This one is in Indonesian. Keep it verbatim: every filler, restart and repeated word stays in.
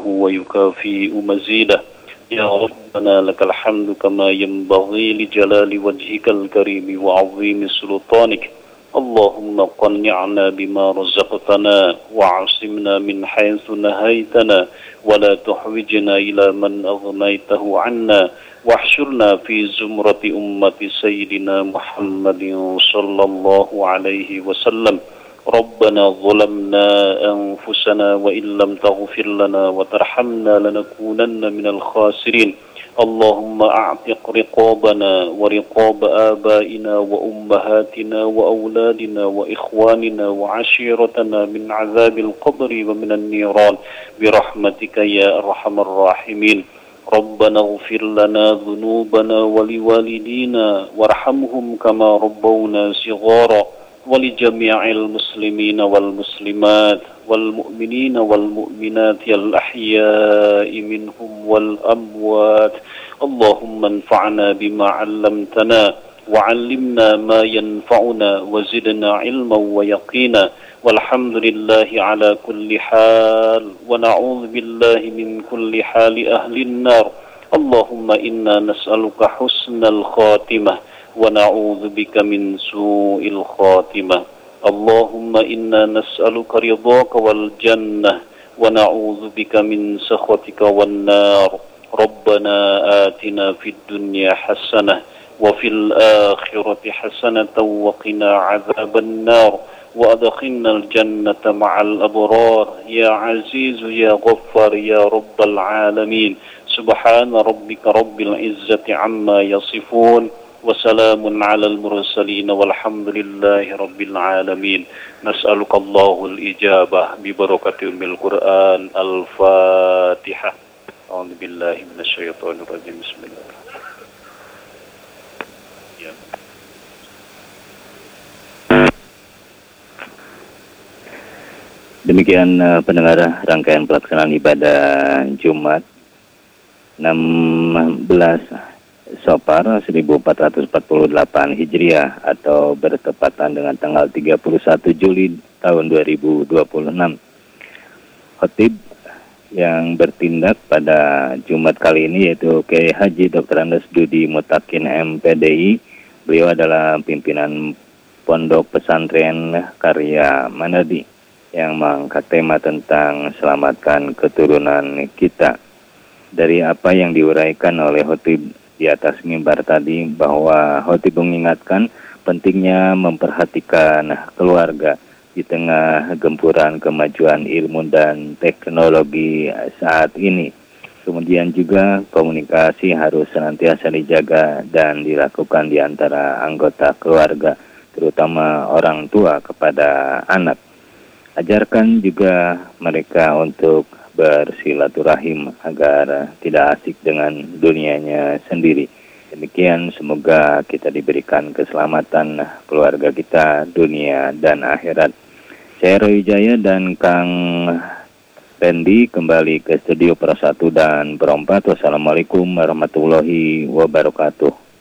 ويكافئ مزيده يا ربنا لك الحمد كما ينبغي لجلال وجهك الكريم وعظيم سلطانك اللهم قنعنا بما رزقتنا وعصمنا من حيث نهيتنا ولا تحوجنا إلى من أغنيته عنا واحشرنا في زمرة أمة سيدنا محمد صلى الله عليه وسلم ربنا ظلمنا أنفسنا وإن لم تغفر لنا وترحمنا لنكونن من الخاسرين اللهم أعتق رقابنا ورقاب آبائنا وأمهاتنا وأولادنا وإخواننا وعشيرتنا من عذاب القبر ومن النيران برحمتك يا أرحم الراحمين ربنا اغفر لنا ذنوبنا ولوالدينا وارحمهم كما ربونا صغارا ولجميع المسلمين والمسلمات والمؤمنين والمؤمنات الأحياء منهم والأموات اللهم انفعنا بما علمتنا وعلمنا ما ينفعنا وزدنا علما ويقينا والحمد لله على كل حال ونعوذ بالله من كل حال أهل النار اللهم إنا نسألك حسن الخاتمة ونعوذ بك من سوء الخاتمة اللهم إنا نسألك رضاك والجنة ونعوذ بك من سخطك والنار ربنا آتنا في الدنيا حسنة وفي الآخرة حسنة وقنا عذاب النار وأدخلنا الجنة مع الأبرار يا عزيز يا غفار يا رب العالمين سبحان ربك رب العزة عما يصفون وسلام على المرسلين والحمد لله رب العالمين نسألك الله الإجابة ببركة أم القرآن الفاتحة أعوذ بالله من الشيطان الرجيم بسم الله Demikian uh, pendengar rangkaian pelaksanaan ibadah Jumat enam belas Safar seribu empat ratus empat puluh delapan Hijriah atau bertepatan dengan tanggal tiga puluh satu Juli tahun dua ribu dua puluh enam. Khatib yang bertindak pada Jumat kali ini yaitu Kiai Haji Doktor Andes Dudi Mutakin M P D I. Beliau adalah pimpinan Pondok Pesantren Karya Manadi yang mengangkat tema tentang selamatkan keturunan kita. Dari apa yang diuraikan oleh Khatib di atas mimbar tadi, bahwa Khatib mengingatkan pentingnya memperhatikan keluarga di tengah gempuran kemajuan ilmu dan teknologi saat ini. Kemudian juga komunikasi harus senantiasa dijaga dan dilakukan di antara anggota keluarga, terutama orang tua kepada anak. Ajarkan juga mereka untuk bersilaturahim agar tidak asik dengan dunianya sendiri. Demikian, semoga kita diberikan keselamatan keluarga kita dunia dan akhirat. Saya Roy Jaya dan Kang Randy kembali ke studio Pro satu dan Pro empat. Wassalamualaikum warahmatullahi wabarakatuh.